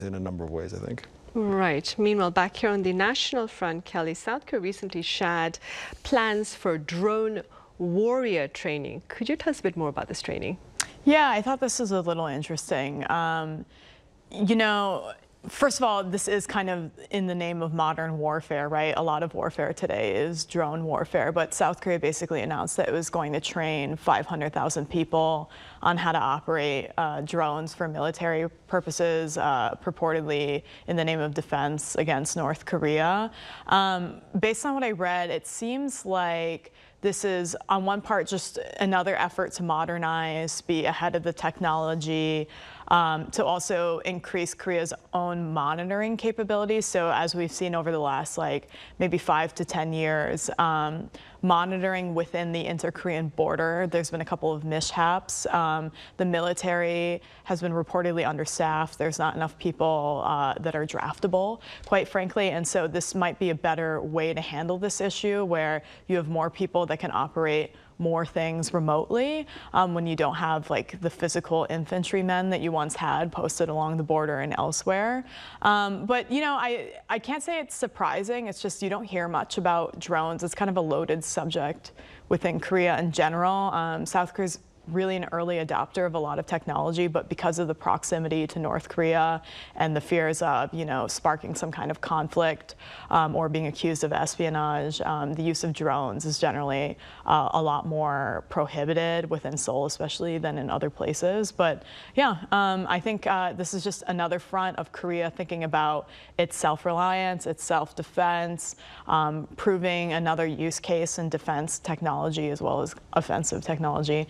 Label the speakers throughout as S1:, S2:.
S1: in a number of ways, I think.
S2: Right. Meanwhile, back here on the national front, Kelly, South Korea recently shared plans for drone warrior training. Could you tell us a bit more about this training?
S3: Yeah, I thought this was a little interesting. You know, first of all, this is kind of in the name of modern warfare, right? A lot of warfare today is drone warfare, but South Korea basically announced that it was going to train 500,000 people on how to operate drones for military purposes, purportedly in the name of defense against North Korea. Based on what I read, it seems like this is, on one part, just another effort to modernize, be ahead of the technology, to also increase Korea's own monitoring capabilities. So as we've seen over the last maybe 5 to 10 years, monitoring within the inter-Korean border, there's been a couple of mishaps. The military has been reportedly understaffed. There's not enough people that are draftable, quite frankly. And so this might be a better way to handle this issue, where you have more people that can operate more things remotely when you don't have the physical infantrymen that you once had posted along the border and elsewhere. But you know, I can't say it's surprising. It's just you don't hear much about drones. It's kind of a loaded subject within Korea in general. South Korea's really an early adopter of a lot of technology, but because of the proximity to North Korea and the fears of, sparking some kind of conflict or being accused of espionage, the use of drones is generally a lot more prohibited within Seoul, especially, than in other places. But yeah, I think this is just another front of Korea thinking about its self-reliance, its self-defense, proving another use case in defense technology as well as offensive technology.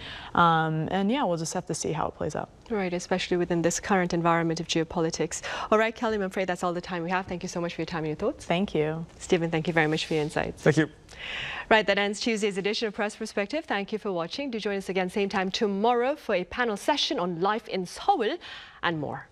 S3: And yeah, we'll just have to see how it plays out.
S2: Right, especially within this current environment of geopolitics. All right, Kelly, I'm afraid that's all the time we have. Thank you so much for your time and your thoughts.
S3: Thank you.
S2: Stephen, thank you very much for your insights.
S1: Thank you.
S2: Right, that ends Tuesday's edition of Press Perspective. Thank you for watching. Do join us again same time tomorrow for a panel session on life in Seoul and more.